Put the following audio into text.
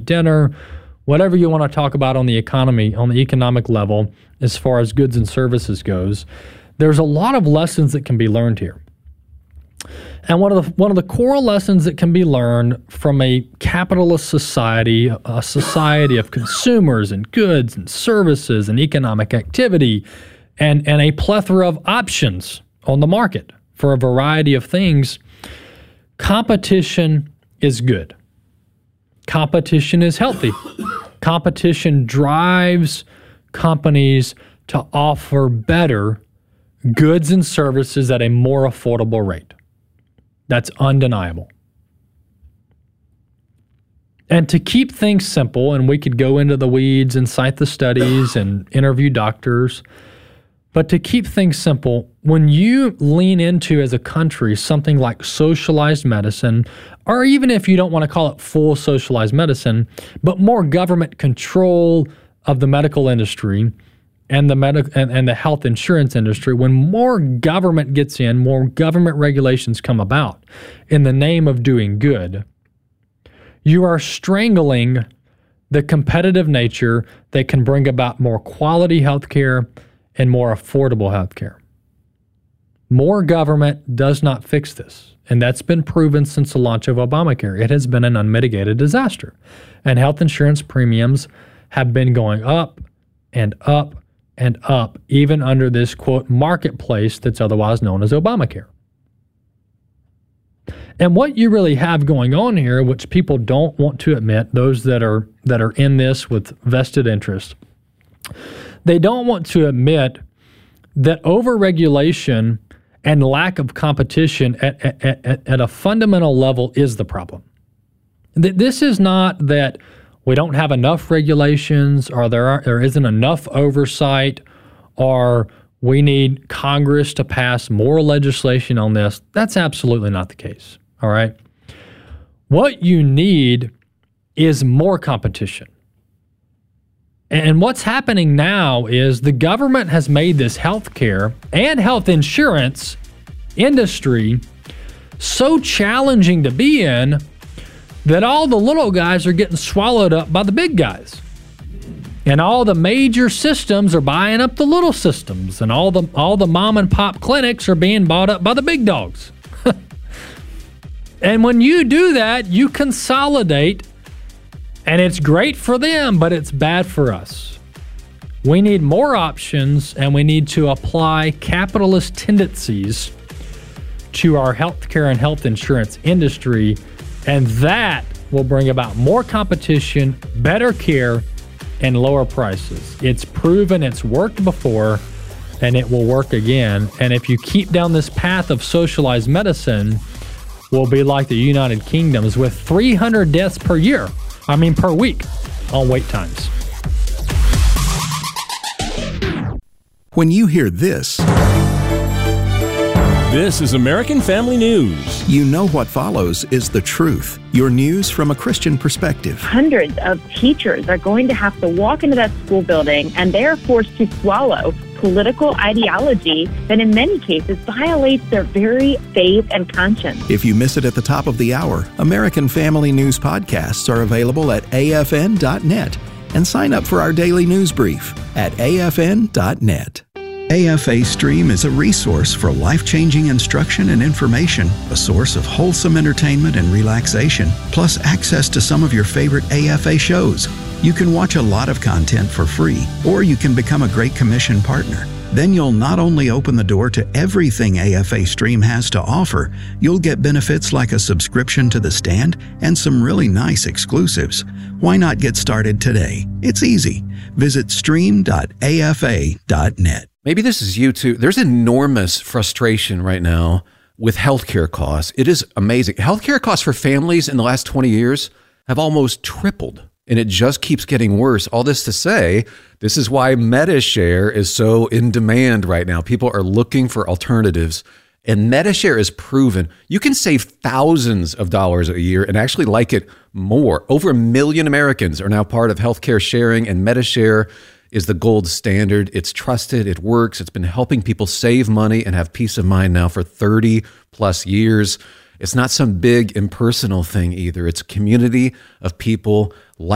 dinner, whatever you want to talk about on the economy, on the economic level, as far as goods and services goes. There's a lot of lessons that can be learned here. And one of the core lessons that can be learned from a capitalist society, a society of consumers and goods and services and economic activity, and a plethora of options on the market for a variety of things, competition is good. Competition is healthy. Competition drives companies to offer better goods and services at a more affordable rate. That's undeniable. And to keep things simple, and we could go into the weeds and cite the studies and interview doctors, but to keep things simple, when you lean into, as a country, something like socialized medicine, or even if you don't want to call it full socialized medicine, but more government control of the medical industry and the health insurance industry, when more government gets in, more government regulations come about in the name of doing good, you are strangling the competitive nature that can bring about more quality healthcare and more affordable healthcare. More government does not fix this, and that's been proven since the launch of Obamacare. It has been an unmitigated disaster, and health insurance premiums have been going up and up and up, even under this, quote, marketplace that's otherwise known as Obamacare. And what you really have going on here, which people don't want to admit, those that are in this with vested interest, they don't want to admit that overregulation and lack of competition at a fundamental level is the problem. This is not that we don't have enough regulations, or there isn't enough oversight, or we need Congress to pass more legislation on this. That's absolutely not the case, all right? What you need is more competition. And what's happening now is the government has made this healthcare and health insurance industry so challenging to be in that all the little guys are getting swallowed up by the big guys. And all the major systems are buying up the little systems, and all the mom and pop clinics are being bought up by the big dogs. And when you do that, you consolidate, and it's great for them, but it's bad for us. We need more options, and we need to apply capitalist tendencies to our healthcare and health insurance industry, and that will bring about more competition, better care, and lower prices. It's proven, it's worked before, and it will work again. And if you keep down this path of socialized medicine, we'll be like the United Kingdoms with 300 deaths per week on wait times. When you hear this is American Family News. You know what follows is the truth. Your news from a Christian perspective. Hundreds of teachers are going to have to walk into that school building, and they are forced to swallow political ideology that in many cases violates their very faith and conscience. If you miss it at the top of the hour, American Family News podcasts are available at afn.net, and sign up for our daily news brief at afn.net. AFA Stream is a resource for life-changing instruction and information, a source of wholesome entertainment and relaxation, plus access to some of your favorite AFA shows. You can watch a lot of content for free, or you can become a Great Commission partner. Then you'll not only open the door to everything AFA Stream has to offer, you'll get benefits like a subscription to The Stand and some really nice exclusives. Why not get started today? It's easy. Visit stream.afa.net. Maybe this is you too. There's enormous frustration right now with healthcare costs. It is amazing. Healthcare costs for families in the last 20 years have almost tripled, and it just keeps getting worse. All this to say, this is why MediShare is so in demand right now. People are looking for alternatives, and MediShare is proven you can save thousands of dollars a year and actually like it more. Over 1 million Americans are now part of healthcare sharing, and MediShare is the gold standard. It's trusted. It works. It's been helping people save money and have peace of mind now for 30 plus years. It's not some big impersonal thing either. It's a community of people